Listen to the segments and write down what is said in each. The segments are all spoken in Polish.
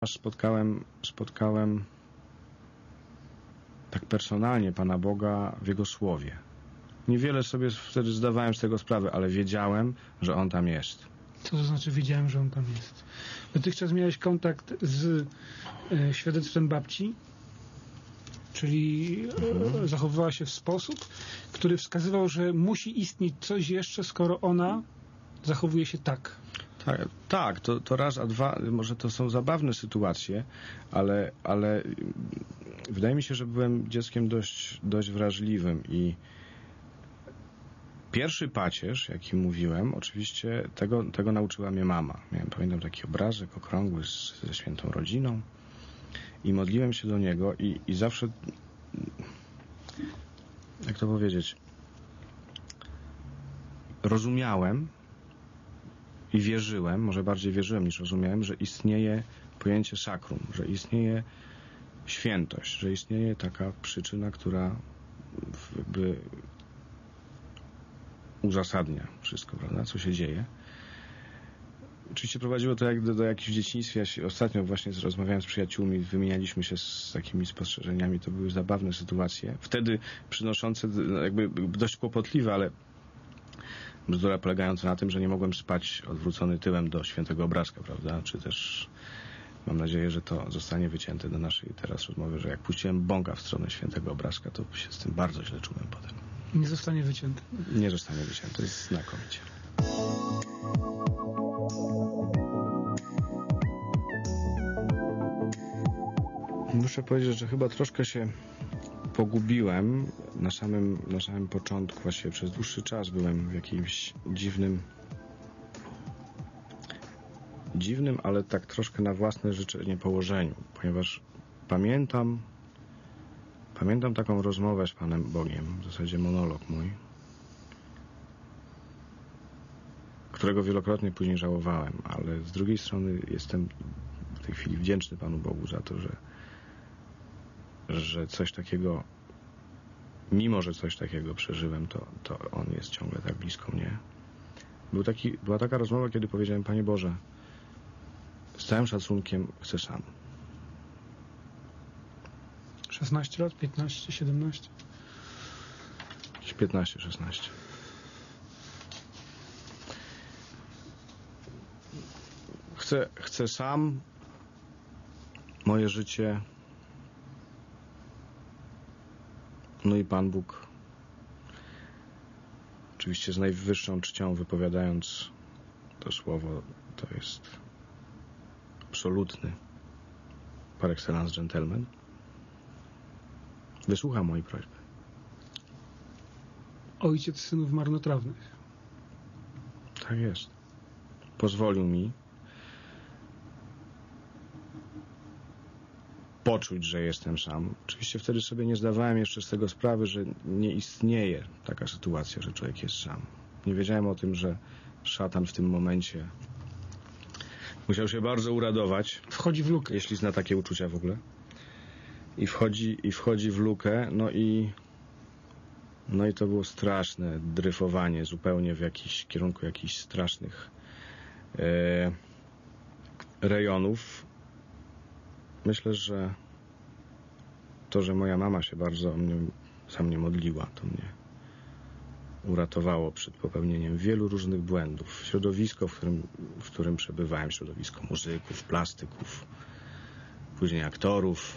spotkałem tak personalnie Pana Boga w Jego Słowie. Niewiele sobie wtedy zdawałem z tego sprawę, ale wiedziałem, że On tam jest. Co to znaczy wiedziałem, że On tam jest? Dotychczas miałeś kontakt z świadectwem babci, czyli zachowywała się w sposób, który wskazywał, że musi istnieć coś jeszcze, skoro ona zachowuje się tak. Tak, to raz, a dwa, może to są zabawne sytuacje, ale wydaje mi się, że byłem dzieckiem dość wrażliwym i pierwszy pacierz, jaki mówiłem, oczywiście tego nauczyła mnie mama. Pamiętam taki obrazek okrągły ze świętą rodziną i modliłem się do niego i zawsze, jak to powiedzieć, rozumiałem i wierzyłem, może bardziej wierzyłem niż rozumiałem, że istnieje pojęcie sakrum, że istnieje świętość, że istnieje taka przyczyna, która jakby uzasadnia wszystko, prawda, co się dzieje. Oczywiście prowadziło to jak do jakichś w dzieciństwie. Ja ostatnio właśnie rozmawiałem z przyjaciółmi, wymienialiśmy się z takimi spostrzeżeniami. To były zabawne sytuacje. Wtedy przynoszące jakby dość kłopotliwe, ale bzdura polegająca na tym, że nie mogłem spać odwrócony tyłem do świętego obrazka, prawda? Czy też mam nadzieję, że to zostanie wycięte do naszej teraz rozmowy, że jak puściłem bąka w stronę świętego obrazka, to się z tym bardzo źle czułem potem. Nie zostanie wycięte. Nie zostanie wycięte. To jest znakomicie. Muszę powiedzieć, że chyba troszkę się pogubiłem na samym początku. Właściwie przez dłuższy czas byłem w jakimś dziwnym, ale tak troszkę na własne życzenie położeniu, ponieważ pamiętam taką rozmowę z Panem Bogiem, w zasadzie monolog mój, którego wielokrotnie później żałowałem, ale z drugiej strony jestem w tej chwili wdzięczny Panu Bogu za to, że coś takiego, mimo że coś takiego przeżyłem, to On jest ciągle tak blisko mnie. Była taka rozmowa, kiedy powiedziałem: Panie Boże, z całym szacunkiem chcę sam. 16 lat? 15? 17? 15-16. Chcę sam moje życie, no i Pan Bóg, oczywiście z najwyższą czcią wypowiadając to słowo, to jest absolutny par excellence gentleman, wysłucha mojej prośby. Ojciec synów marnotrawnych. Tak jest. Pozwolił mi poczuć, że jestem sam. Oczywiście wtedy sobie nie zdawałem jeszcze z tego sprawy, że nie istnieje taka sytuacja, że człowiek jest sam. Nie wiedziałem o tym, że szatan w tym momencie musiał się bardzo uradować. Wchodzi w lukę. Jeśli zna takie uczucia w ogóle. I wchodzi w lukę, no i to było straszne dryfowanie zupełnie w kierunku jakichś strasznych rejonów. Myślę, że to, że moja mama się bardzo za mnie modliła, to mnie uratowało przed popełnieniem wielu różnych błędów. Środowisko, w którym przebywałem, środowisko muzyków, plastyków, później aktorów,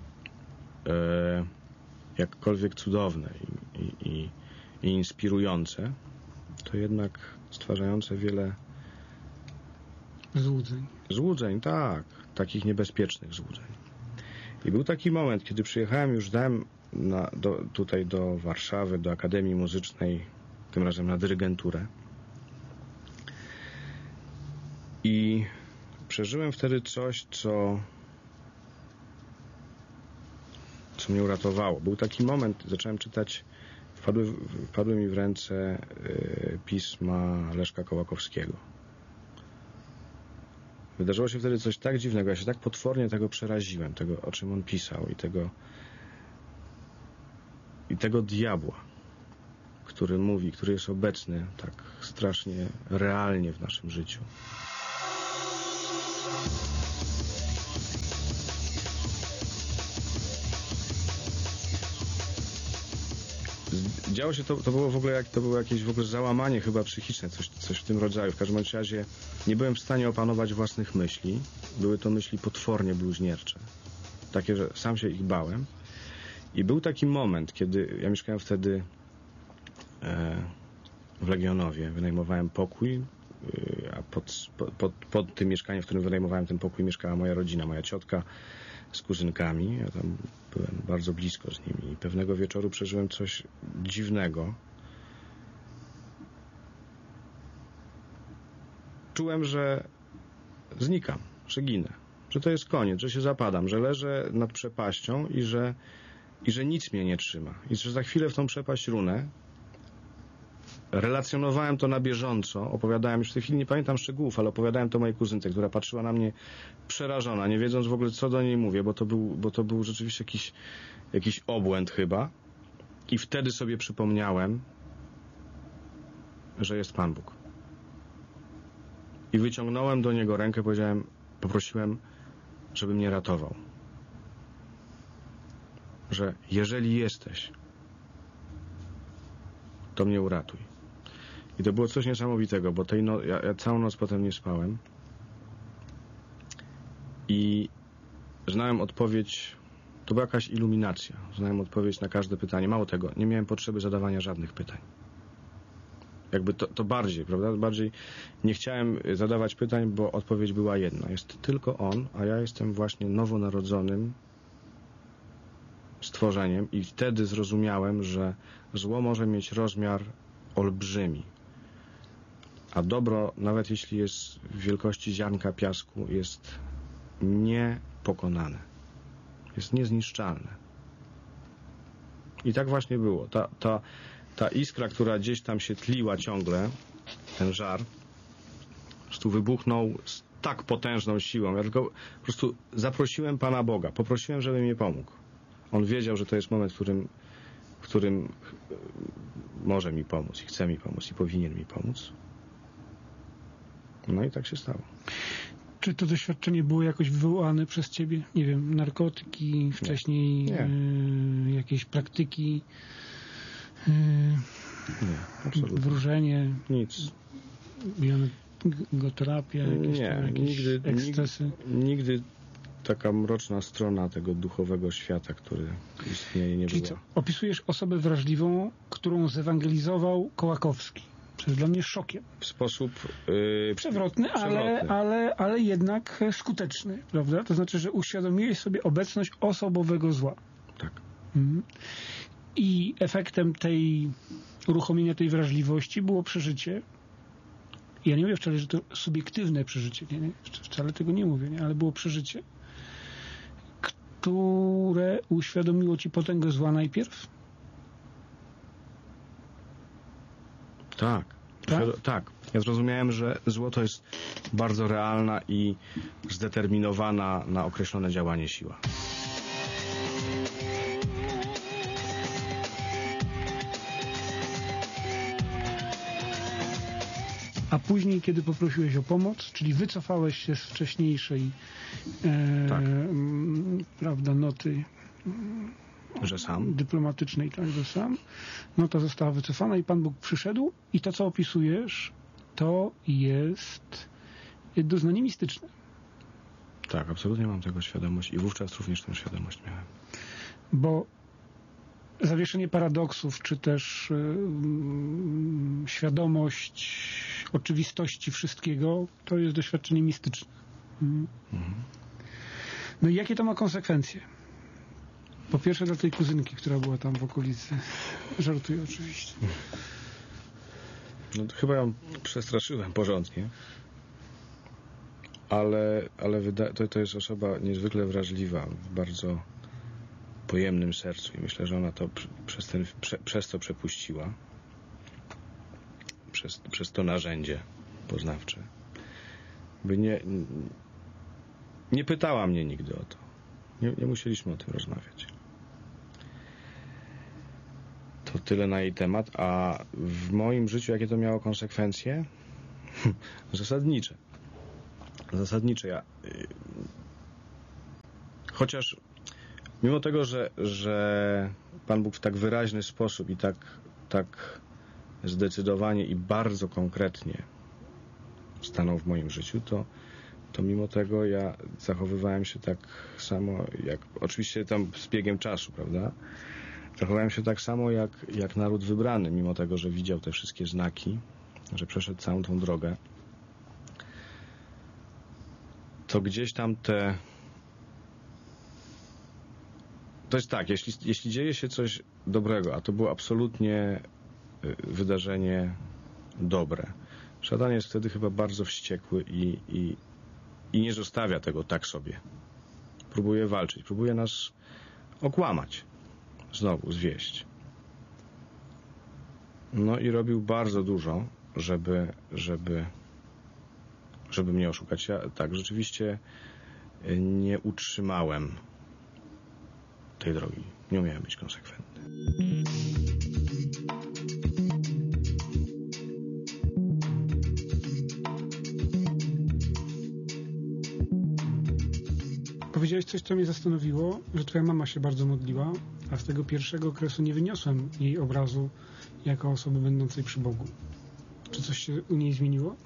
jakkolwiek cudowne i inspirujące, to jednak stwarzające wiele złudzeń, tak, takich niebezpiecznych złudzeń. I był taki moment, kiedy przyjechałem, już dałem tutaj do Warszawy, do Akademii Muzycznej, tym razem na dyrygenturę. I przeżyłem wtedy coś, co mnie uratowało. Był taki moment, zacząłem czytać, wpadły mi w ręce pisma Leszka Kołakowskiego. Wydarzyło się wtedy coś tak dziwnego, ja się tak potwornie tego przeraziłem, tego, o czym on pisał, i tego diabła, który mówi, który jest obecny tak strasznie realnie w naszym życiu. działo się to było w ogóle to było jakieś w ogóle załamanie chyba psychiczne, coś w tym rodzaju. W każdym razie nie byłem w stanie opanować własnych myśli. Były to myśli potwornie bluźniercze. Takie, że sam się ich bałem. I był taki moment, kiedy ja mieszkałem wtedy w Legionowie. Wynajmowałem pokój, a pod tym mieszkaniem, w którym wynajmowałem ten pokój, mieszkała moja rodzina, moja ciotka z kuzynkami. Ja tam byłem bardzo blisko z nimi. I pewnego wieczoru przeżyłem coś dziwnego. Czułem, że znikam, że ginę, że to jest koniec, że się zapadam, że leżę nad przepaścią i że nic mnie nie trzyma. I że za chwilę w tą przepaść runę. Relacjonowałem to na bieżąco, opowiadałem, już w tej chwili nie pamiętam szczegółów, ale opowiadałem to mojej kuzynce, która patrzyła na mnie przerażona, nie wiedząc w ogóle, co do niej mówię, bo to był rzeczywiście jakiś obłęd chyba. I wtedy sobie przypomniałem, że jest Pan Bóg. I wyciągnąłem do Niego rękę, poprosiłem, żeby mnie ratował. Że jeżeli jesteś, to mnie uratuj. I to było coś niesamowitego, bo ja całą noc potem nie spałem i znałem odpowiedź, to była jakaś iluminacja, znałem odpowiedź na każde pytanie. Mało tego, nie miałem potrzeby zadawania żadnych pytań. Jakby to bardziej, prawda? Bardziej nie chciałem zadawać pytań, bo odpowiedź była jedna. Jest tylko On, a ja jestem właśnie nowonarodzonym stworzeniem i wtedy zrozumiałem, że zło może mieć rozmiar olbrzymi, a dobro, nawet jeśli jest w wielkości ziarnka piasku, jest niepokonane. Jest niezniszczalne. I tak właśnie było. Ta iskra, która gdzieś tam się tliła ciągle, ten żar, po prostu wybuchnął z tak potężną siłą. Ja tylko po prostu zaprosiłem Pana Boga, poprosiłem, żeby mi pomógł. On wiedział, że to jest moment, w którym może mi pomóc i chce mi pomóc i powinien mi pomóc. No i tak się stało. Czy to doświadczenie było jakoś wywołane przez ciebie? Nie wiem, narkotyki, wcześniej jakieś praktyki, nie, absolutnie. wróżenie, nic. Bioterapia, jakieś ekscesy? Nigdy taka mroczna strona tego duchowego świata, który istnieje, nie Czyli była. co? Opisujesz osobę wrażliwą, którą zewangelizował Kołakowski. Co jest dla mnie szokiem. W sposób Przewrotny, ale jednak skuteczny, prawda? To znaczy, że uświadomiłeś sobie obecność osobowego zła. Tak. I efektem uruchomienia tej wrażliwości było przeżycie. Ja nie mówię wcale, że to subiektywne przeżycie, nie? Wcale tego nie mówię, nie? Ale było przeżycie, które uświadomiło ci potęgę zła najpierw? Tak. Tak. Ja zrozumiałem, że zło to jest bardzo realna i zdeterminowana na określone działanie siła. A później, kiedy poprosiłeś o pomoc, czyli wycofałeś się z wcześniejszej prawda, noty że sam? Dyplomatycznej, tak, że sam. Nota została wycofana i Pan Bóg przyszedł i to, co opisujesz, to jest doznanie mistyczne. Tak, absolutnie mam tego świadomość i wówczas również tę świadomość miałem. Bo zawieszenie paradoksów, czy też świadomość oczywistości wszystkiego, to jest doświadczenie mistyczne. No i jakie to ma konsekwencje? Po pierwsze dla tej kuzynki, która była tam w okolicy. Żartuję oczywiście. No to chyba ją przestraszyłem porządnie. Ale to jest osoba niezwykle wrażliwa, w bardzo pojemnym sercu i myślę, że ona to przez to przepuściła. Przez to narzędzie poznawcze. By nie pytała mnie nigdy o to. Nie musieliśmy o tym rozmawiać. To tyle na jej temat, a w moim życiu jakie to miało konsekwencje? Zasadnicze. Chociaż mimo tego, że Pan Bóg w tak wyraźny sposób i tak tak zdecydowanie i bardzo konkretnie stanął w moim życiu, to mimo tego ja zachowywałem się tak samo, jak oczywiście tam z biegiem czasu, prawda? Zachowałem się tak samo jak naród wybrany, mimo tego, że widział te wszystkie znaki, że przeszedł całą tą drogę. To gdzieś tam to jest tak, jeśli dzieje się coś dobrego, a to było absolutnie wydarzenie dobre, szatan jest wtedy chyba bardzo wściekły i nie zostawia tego tak sobie. Próbuje walczyć, próbuje nas okłamać, znowu zwieść. No i robił bardzo dużo, żeby mnie oszukać. Ja tak, rzeczywiście nie utrzymałem tej drogi. Nie umiałem być konsekwentny. Powiedziałeś coś, co mnie zastanowiło, że twoja mama się bardzo modliła, a z tego pierwszego okresu nie wyniosłem jej obrazu jako osoby będącej przy Bogu. Czy coś się u niej zmieniło?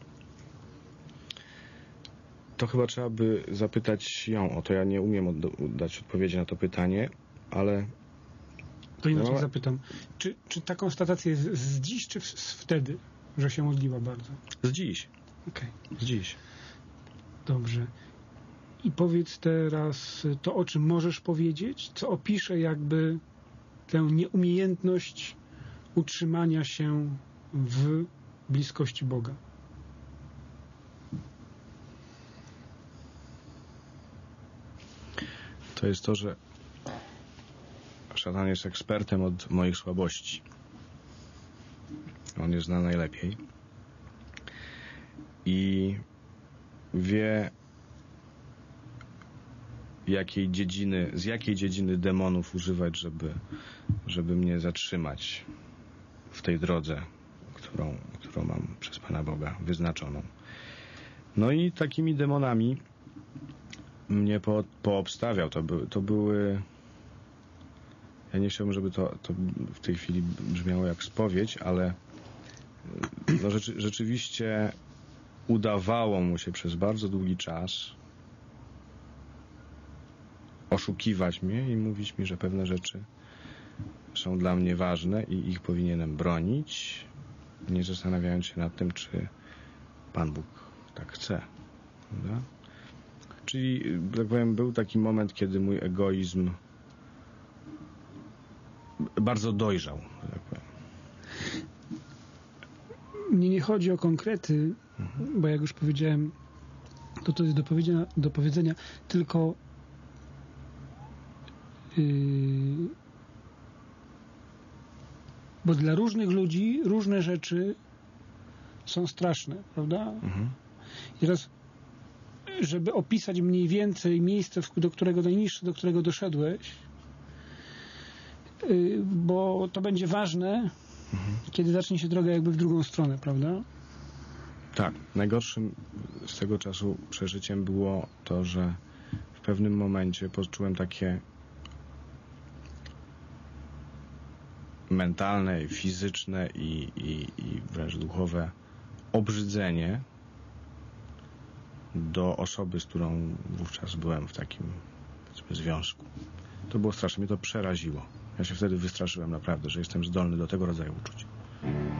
To chyba trzeba by zapytać ją o to. Ja nie umiem dać odpowiedzi na to pytanie, ale... To inaczej zapytam. Czy ta konstatacja jest z dziś, czy wtedy, że się modliła bardzo? Z dziś. Okej. Z dziś. Dobrze. I powiedz teraz to, o czym możesz powiedzieć, co opisze jakby tę nieumiejętność utrzymania się w bliskości Boga. To jest to, że szatan jest ekspertem od moich słabości. On je zna najlepiej i wie, z jakiej dziedziny demonów używać, żeby mnie zatrzymać w tej drodze, którą mam przez Pana Boga wyznaczoną. No i takimi demonami mnie poobstawiał. To były... Ja nie chciałbym, żeby to w tej chwili brzmiało jak spowiedź, ale no rzeczywiście udawało mu się przez bardzo długi czas oszukiwać mnie i mówić mi, że pewne rzeczy są dla mnie ważne i ich powinienem bronić, nie zastanawiając się nad tym, czy Pan Bóg tak chce. Prawda? Czyli, tak powiem, był taki moment, kiedy mój egoizm bardzo dojrzał. Tak powiem. Mnie nie chodzi o konkrety, bo jak już powiedziałem, to jest do powiedzenia tylko bo dla różnych ludzi różne rzeczy są straszne, prawda? I teraz, żeby opisać mniej więcej miejsce, do którego doszedłeś, bo to będzie ważne, kiedy zacznie się droga jakby w drugą stronę, prawda? Tak. Najgorszym z tego czasu przeżyciem było to, że w pewnym momencie poczułem takie mentalne, fizyczne i wręcz duchowe obrzydzenie do osoby, z którą wówczas byłem w takim, powiedzmy, związku. To było straszne, mnie to przeraziło. Ja się wtedy wystraszyłem naprawdę, że jestem zdolny do tego rodzaju uczuć.